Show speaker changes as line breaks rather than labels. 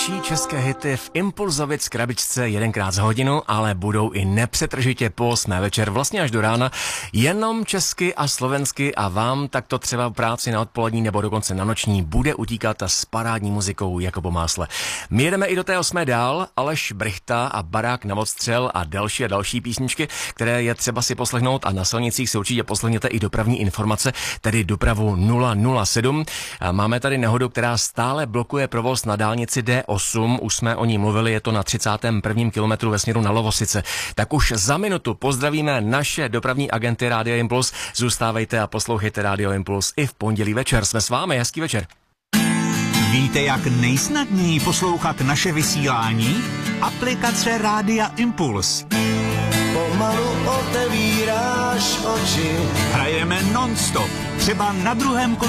Nejlepší české hity v Impulzovic krabičce jedenkrát za hodinu, ale budou i nepřetržitě po 8 večer, vlastně až do rána, jenom česky a slovensky a vám takto třeba v práci na odpolední nebo dokonce na noční bude utíkat s parádní muzikou jako po másle. My jedeme i do té 8 dál, Aleš Brychta a Barák na odstřel a další písničky, které je třeba si poslechnout a na silnicích si určitě poslechněte i dopravní informace, tedy dopravu 007. Máme tady nehodu, která stále blokuje provoz na dálnici D8, už jsme o ní mluvili, je to na 31. kilometru ve směru na Lovosice. Tak už za minutu pozdravíme naše dopravní agenty Rádia Impuls. Zůstávejte a poslouchejte Rádio Impuls i v pondělí večer. Jsme s vámi, hezký večer.
Víte, jak nejsnadněji poslouchat naše vysílání? Aplikace Rádia Impuls.
Pomalu otevíráš oči.
Hrajeme non-stop, třeba na druhém